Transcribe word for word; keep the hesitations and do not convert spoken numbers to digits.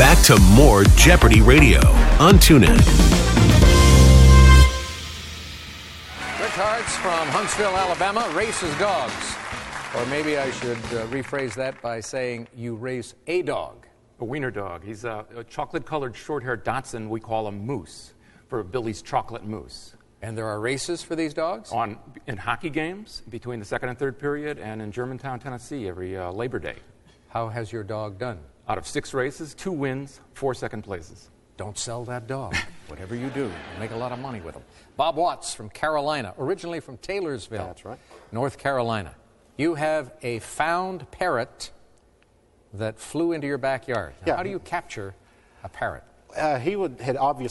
Back to more Jeopardy Radio on TuneIn. Rick Hartz from Huntsville, Alabama, races dogs. Or maybe I should uh, rephrase that by saying you race a dog. A wiener dog. He's a, a chocolate-colored short-haired Dachshund. We call him Moose, for Billy's Chocolate Moose. And there are races for these dogs? On in hockey games between the second and third period, and in Germantown, Tennessee, every uh, Labor Day. How has your dog done? Out of six races, two wins, four second places. Don't sell that dog. Whatever you do, you make a lot of money with them. Bob Watts from Carolina, originally from Taylorsville. That's right. North Carolina. You have a found parrot that flew into your backyard. Yeah. How do you capture a parrot? Uh, he would had obviously